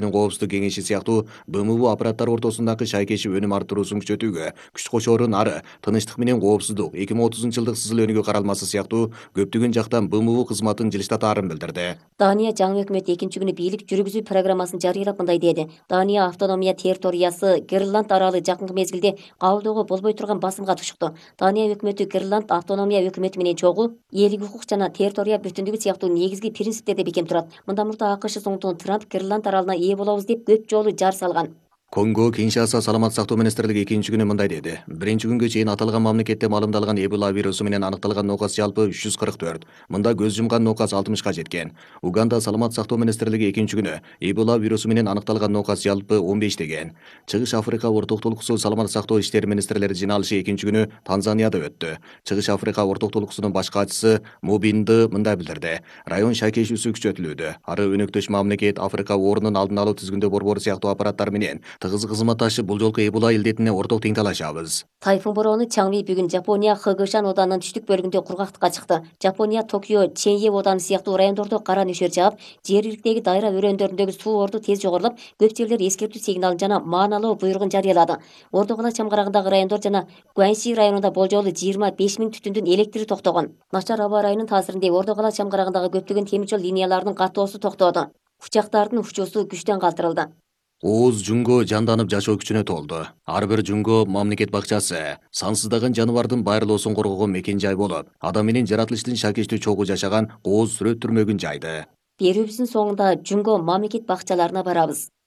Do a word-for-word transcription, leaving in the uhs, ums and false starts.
Кеңешинин коопсуздук кеңеши сыяктуу БМУ аппараттары ортосундагы шайкешип өнүм арттыруусун күчөтүүгө күч кошоорун ары тынычтык менен коопсуздук эки миң отузунчу жылдык сызыл өнүгүү каралмасы сыяктуу көптөгөн жактан БМУ кызматын жылыштатаарын билдирди. Дания жаңы өкмөт экинчи күнү бийлик жүргүзүү программасын жарыялап мындай деди. Дания автономия территориясы Гренланд аралы жакынкы мезгилде кабылдоого болбой турган басымга тушукту. Дания өкмөтү Гренланд автономия өкмөтү менен чогуу элдик укук жана территория бүтүндүгү сыяктуу негизги принциптерде бекем турат. Мындан мурда АКШ соңдугун Трамп Гренланд аралына ээ болобуз деп көп жолу жар салган. Конго Киншаса саламат сактоо министрлиги экинчи күнү мындай деди. Биринчи күнгө чейин аталган мамлекетте малымдалган Эбола вирусу менен аныкталган нокас жалпы үч жүз кырк төрт. Мында көз жумган нокас алтымышка жеткен. Уганда саламат сактоо министрлиги экинчи күнү Эбола вирусу менен аныкталган нокас жалпы он беш деген. Чыгыш Африка орток толкусу саламат сактоо иштери министрлери жиналышы экинчи күнү Танзанияда өттү. Чыгыш Африка орток толкусунун баш катчысы Мобинди мындай билдирди. Район шайкешүүсү күчөтүлүүдө. Ары өнөктөш мамлекет Африка оорунун алдын алуу тизгиндөө борбору сыяктуу аппараттар менен тыгыз кызматташып бул жолку Эбола илдетине орток тең талашабыз. Тайфун бороону Чаңми бүгүн Жапония Хэгошан оданынын түштүк бөлүгүндө кургактыкка чыкты. Жапония Токио, Ченье оданы сыяктуу райондордо кара нөшөр жаап, жергиликтеги дайра өрөөндөрүндөгү суу орду тез жогорулап, көп жерлер эскертүү сигналын жана мааналуу буйругун жарыялады. Ордо кала чамгарагындагы райондор жана Гуаньси районунда болжолу жыйырма беш миң түтүндүн электри токтогон. Начар аба ырайынын таасиринде Ордо кала чамгарагындагы көптөгөн темир жол линияларынын каттоосу токтоду. Учактардын учуусу күчтөн калтырылды. Ооз Жунго жанданып жашоо күчүнө толду. Ар бир Жунго мамлекет бакчасы сансыздаган жаныбардын байырлоосун коргогон мекен жай болуп, адам менен жаратылыштын шакештүү чогуу жашаган Ооз сүрөт түрмөгүн жайды. Берүүбүздүн соңунда Жунго мамлекет бакчаларына барабыз.